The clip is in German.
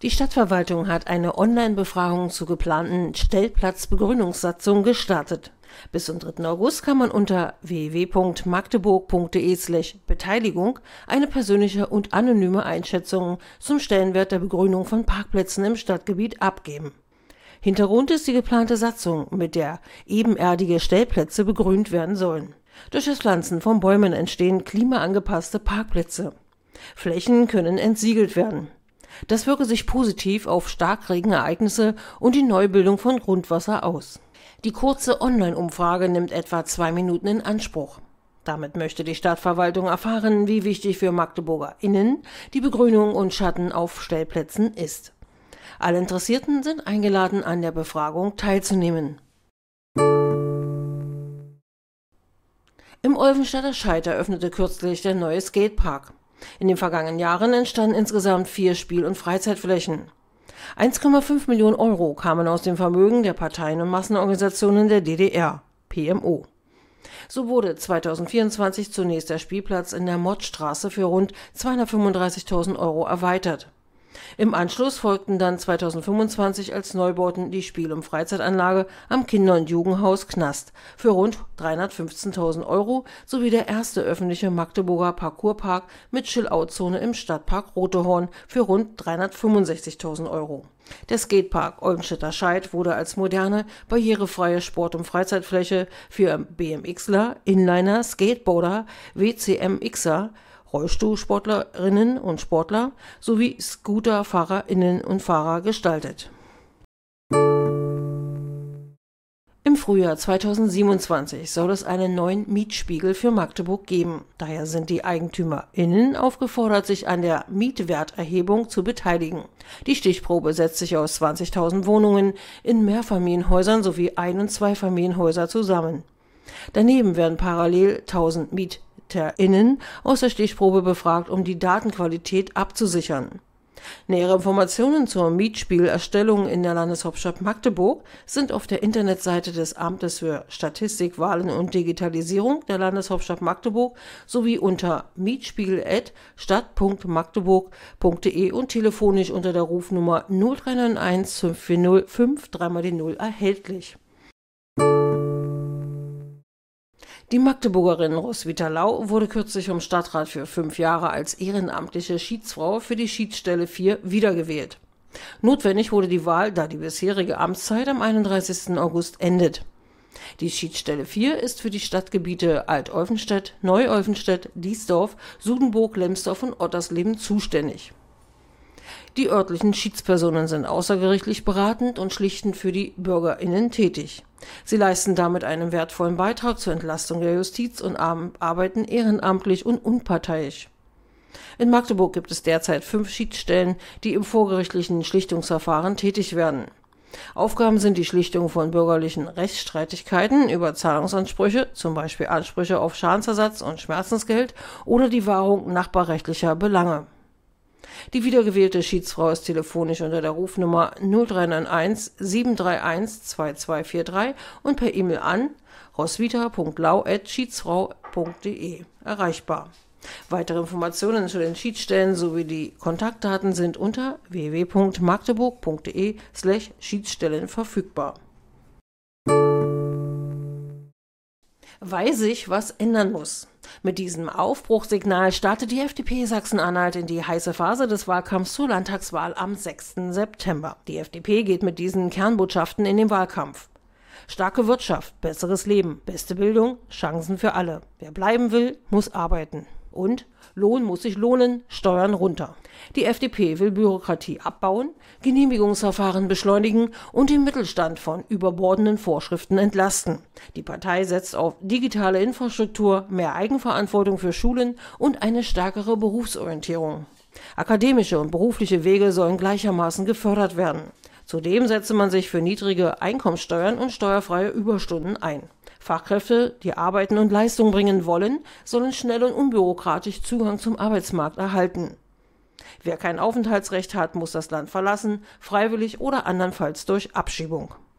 Die Stadtverwaltung hat eine Online-Befragung zur geplanten Stellplatzbegrünungssatzung gestartet. Bis zum 3. August kann man unter www.magdeburg.de/Beteiligung eine persönliche und anonyme Einschätzung zum Stellenwert der Begrünung von Parkplätzen im Stadtgebiet abgeben. Hintergrund ist die geplante Satzung, mit der ebenerdige Stellplätze begrünt werden sollen. Durch das Pflanzen von Bäumen entstehen klimaangepasste Parkplätze. Flächen können entsiegelt werden. Das wirke sich positiv auf Starkregenereignisse und die Neubildung von Grundwasser aus. Die kurze Online-Umfrage nimmt etwa 2 Minuten in Anspruch. Damit möchte die Stadtverwaltung erfahren, wie wichtig für MagdeburgerInnen die Begrünung und Schatten auf Stellplätzen ist. Alle Interessierten sind eingeladen, an der Befragung teilzunehmen. Im Olvenstadter Scheid eröffnete kürzlich der neue Skatepark. In den vergangenen Jahren entstanden insgesamt 4 Spiel- und Freizeitflächen. 1,5 Millionen Euro kamen aus dem Vermögen der Parteien und Massenorganisationen der DDR, PMO. So wurde 2024 zunächst der Spielplatz in der Mottstraße für rund 235.000 Euro erweitert. Im Anschluss folgten dann 2025 als Neubauten die Spiel- und Freizeitanlage am Kinder- und Jugendhaus Knast für rund 315.000 Euro sowie der erste öffentliche Magdeburger Parcourspark mit Chill-Out-Zone im Stadtpark Rotehorn für rund 365.000 Euro. Der Skatepark Olvenstadter Scheid wurde als moderne, barrierefreie Sport- und Freizeitfläche für BMXler, Inliner, Skateboarder, WCMXer, Rollstuhlsportlerinnen und Sportler sowie Scooterfahrerinnen und Fahrer gestaltet. Im Frühjahr 2027 soll es einen neuen Mietspiegel für Magdeburg geben. Daher sind die EigentümerInnen aufgefordert, sich an der Mietwerterhebung zu beteiligen. Die Stichprobe setzt sich aus 20.000 Wohnungen in Mehrfamilienhäusern sowie Ein- und Zweifamilienhäuser zusammen. Daneben werden parallel 1.000 MieterInnen aus der Stichprobe befragt, um die Datenqualität abzusichern. Nähere Informationen zur Mietspiegelerstellung in der Landeshauptstadt Magdeburg sind auf der Internetseite des Amtes für Statistik, Wahlen und Digitalisierung der Landeshauptstadt Magdeburg sowie unter mietspiegel@stadt.magdeburg.de und telefonisch unter der Rufnummer 0391 540 5 3 die 0 erhältlich. Die Magdeburgerin Roswitha Lau wurde kürzlich vom Stadtrat für 5 Jahre als ehrenamtliche Schiedsfrau für die Schiedsstelle 4 wiedergewählt. Notwendig wurde die Wahl, da die bisherige Amtszeit am 31. August endet. Die Schiedsstelle 4 ist für die Stadtgebiete Alt-Olvenstedt, Neu-Olvenstedt, Diesdorf, Sudenburg, Lemsdorf und Ottersleben zuständig. Die örtlichen Schiedspersonen sind außergerichtlich beratend und schlichtend für die BürgerInnen tätig. Sie leisten damit einen wertvollen Beitrag zur Entlastung der Justiz und arbeiten ehrenamtlich und unparteiisch. In Magdeburg gibt es derzeit 5 Schiedsstellen, die im vorgerichtlichen Schlichtungsverfahren tätig werden. Aufgaben sind die Schlichtung von bürgerlichen Rechtsstreitigkeiten über Zahlungsansprüche, zum Beispiel Ansprüche auf Schadensersatz und Schmerzensgeld oder die Wahrung nachbarrechtlicher Belange. Die wiedergewählte Schiedsfrau ist telefonisch unter der Rufnummer 0391 731 2243 und per E-Mail an roswitha.lau@schiedsfrau.de erreichbar. Weitere Informationen zu den Schiedsstellen sowie die Kontaktdaten sind unter www.magdeburg.de/Schiedsstellen verfügbar. Weil sich was ändern muss. Mit diesem Aufbruchssignal startet die FDP Sachsen-Anhalt in die heiße Phase des Wahlkampfs zur Landtagswahl am 6. September. Die FDP geht mit diesen Kernbotschaften in den Wahlkampf. Starke Wirtschaft, besseres Leben, beste Bildung, Chancen für alle. Wer bleiben will, muss arbeiten. Und Lohn muss sich lohnen, Steuern runter. Die FDP will Bürokratie abbauen, Genehmigungsverfahren beschleunigen und den Mittelstand von überbordenden Vorschriften entlasten. Die Partei setzt auf digitale Infrastruktur, mehr Eigenverantwortung für Schulen und eine stärkere Berufsorientierung. Akademische und berufliche Wege sollen gleichermaßen gefördert werden. Zudem setze man sich für niedrige Einkommensteuern und steuerfreie Überstunden ein. Fachkräfte, die arbeiten und Leistung bringen wollen, sollen schnell und unbürokratisch Zugang zum Arbeitsmarkt erhalten. Wer kein Aufenthaltsrecht hat, muss das Land verlassen, freiwillig oder andernfalls durch Abschiebung.